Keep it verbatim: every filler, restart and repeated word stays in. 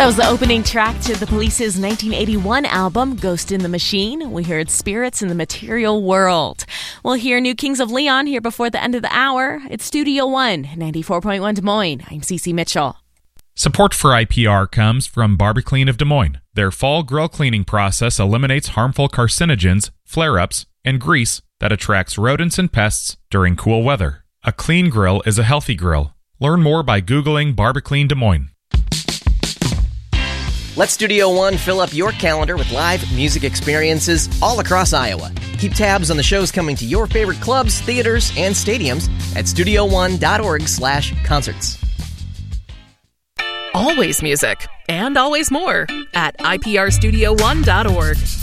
That was the opening track to The Police's nineteen eighty-one album, Ghost in the Machine. We heard Spirits in the Material World. We'll hear new Kings of Leon here before the end of the hour. It's Studio One, ninety-four point one Des Moines. I'm Cece Mitchell. Support for I P R comes from Barbiclean of Des Moines. Their fall grill cleaning process eliminates harmful carcinogens, flare-ups, and grease that attracts rodents and pests during cool weather. A clean grill is a healthy grill. Learn more by Googling Barbiclean Des Moines. Let Studio One fill up your calendar with live music experiences all across Iowa. Keep tabs on the shows coming to your favorite clubs, theaters, and stadiums at studio one dot org slash concerts. Always music, and always more, at I P R studio one dot org.